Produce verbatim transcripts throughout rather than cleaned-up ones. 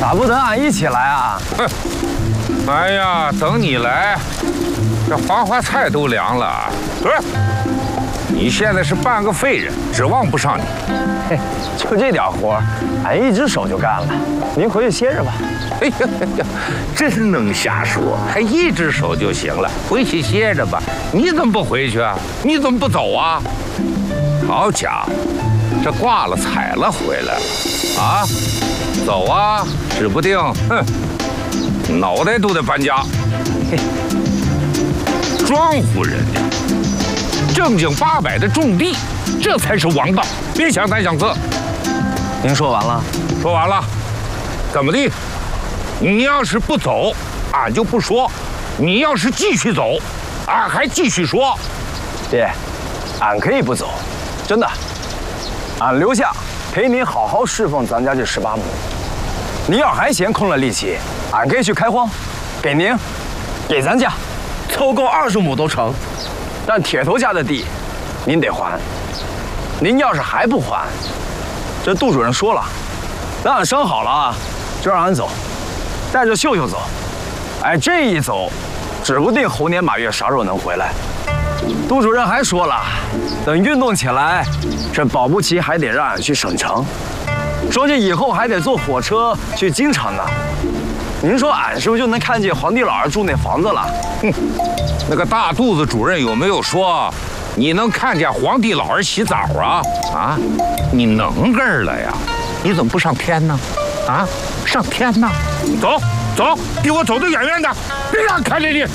咋不等俺一起来啊？ 哼！哎呀，等你来，这黄花菜都凉了。不是，你现在是半个废人，指望不上你。 嘿，就这点活，俺一只手就干了。您回去歇着吧。 哎呀呀，真能瞎说，还一只手就行了，回去歇着吧。你怎么不回去啊？你怎么不走啊？好家伙，这挂了彩了回来了，啊，走啊，指不定，哼，脑袋都得搬家。嘿，庄户人家正经八百的种地，这才是王道，别想三想四。 您说完了？ 说完了，怎么地？你要是不走，俺就不说；你要是继续走，俺还继续说。 爹，俺可以不走，真的。俺留下陪您好好侍奉咱家这十八亩。您要还嫌空了力气，俺可以去开荒，给您，给咱家，凑够二十亩都成。但铁头家的地，您得还。您要是还不还，这杜主任说了，等俺伤好了啊，就让俺走。带着秀秀走，哎，这一走，指不定猴年马月啥时候能回来。杜主任还说了，等运动起来，这保不齐还得让俺去省城，说这以后还得坐火车去京城呢。您说俺是不是就能看见皇帝老儿住那房子了？ 哼，那个大肚子主任有没有说，你能看见皇帝老儿洗澡啊？啊，你能个儿了呀？你怎么不上天呢？啊，上天呐！走走，给我走得远远的，别让人看见你。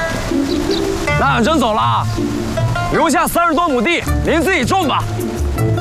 那俺真走了，留下三十多亩地，您自己种吧。